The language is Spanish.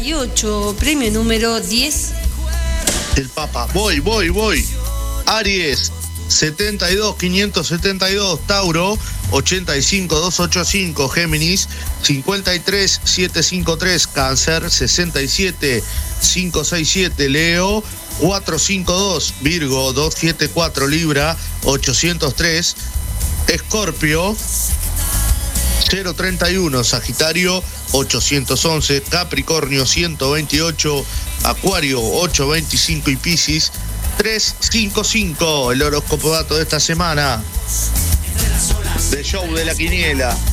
8, premio número 10. El Papa. Voy. Aries, 72.572. Tauro, 85.285. Géminis, 53.753. Cáncer, 67.567. Leo, 452. Virgo, 274. Libra, 803. Escorpio, 031. Sagitario, 811. Capricornio, 128. Acuario, 825. Y Piscis, 355. El horóscopo dato de esta semana de Show de la Quiniela.